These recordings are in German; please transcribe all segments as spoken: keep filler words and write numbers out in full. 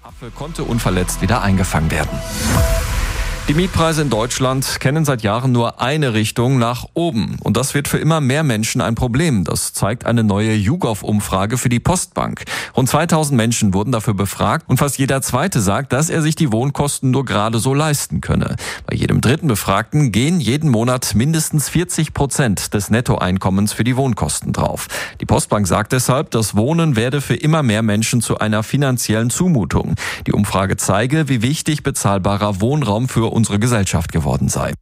Affe konnte unverletzt wieder eingefangen werden. Die Mietpreise in Deutschland kennen seit Jahren nur eine Richtung nach oben. Und das wird für immer mehr Menschen ein Problem. Das zeigt eine neue YouGov-Umfrage für die Postbank. Rund zweitausend Menschen wurden dafür befragt und fast jeder Zweite sagt, dass er sich die Wohnkosten nur gerade so leisten könne. Bei jedem dritten Befragten gehen jeden Monat mindestens vierzig Prozent des Nettoeinkommens für die Wohnkosten drauf. Die Postbank sagt deshalb, das Wohnen werde für immer mehr Menschen zu einer finanziellen Zumutung. Die Umfrage zeige, wie wichtig bezahlbarer Wohnraum für unsere Gesellschaft geworden sei.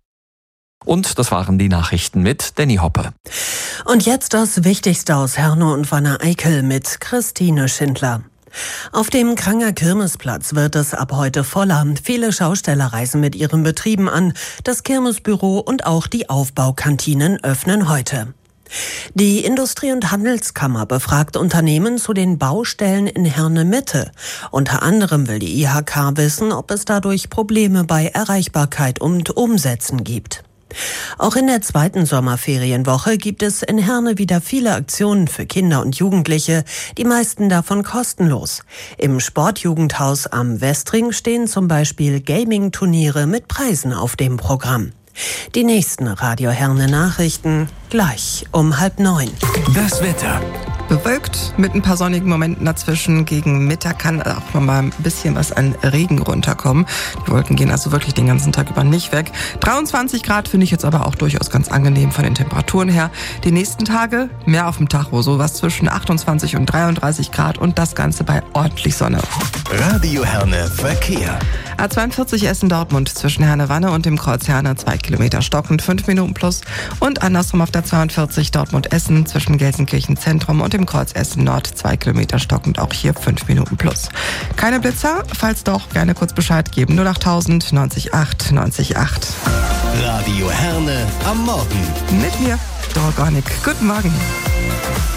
Und das waren die Nachrichten mit Danny Hoppe. Und jetzt das Wichtigste aus Herne und Wanne-Eickel mit Christine Schindler. Auf dem Kranger Kirmesplatz wird es ab heute voller. Viele Schausteller reisen mit ihren Betrieben an. Das Kirmesbüro und auch die Aufbaukantinen öffnen heute. Die Industrie- und Handelskammer befragt Unternehmen zu den Baustellen in Herne-Mitte. Unter anderem will die I H K wissen, ob es dadurch Probleme bei Erreichbarkeit und Umsätzen gibt. Auch in der zweiten Sommerferienwoche gibt es in Herne wieder viele Aktionen für Kinder und Jugendliche, die meisten davon kostenlos. Im Sportjugendhaus am Westring stehen zum Beispiel Gaming-Turniere mit Preisen auf dem Programm. Die nächsten Radio Herne Nachrichten gleich um halb neun. Das Wetter. Bewölkt mit ein paar sonnigen Momenten dazwischen. Gegen Mittag kann auch noch mal ein bisschen was an Regen runterkommen. Die Wolken gehen also wirklich den ganzen Tag über nicht weg. dreiundzwanzig Grad finde ich jetzt aber auch durchaus ganz angenehm von den Temperaturen her. Die nächsten Tage mehr auf dem Tacho, so was zwischen achtundzwanzig und dreiunddreißig Grad und das Ganze bei ordentlich Sonne. Radio Herne Verkehr. A zweiundvierzig Essen-Dortmund zwischen Herne-Wanne und dem Kreuz Herne, zwei Kilometer stockend, fünf Minuten plus. Und andersrum auf der zweiundvierzig Dortmund-Essen zwischen Gelsenkirchen-Zentrum und dem Kreuz Essen-Nord, zwei Kilometer stockend, auch hier fünf Minuten plus. Keine Blitzer? Falls doch, gerne kurz Bescheid geben. null acht tausend neunzig acht neunzig acht. Radio Herne am Morgen. Mit mir, Dorganik. Guten Morgen.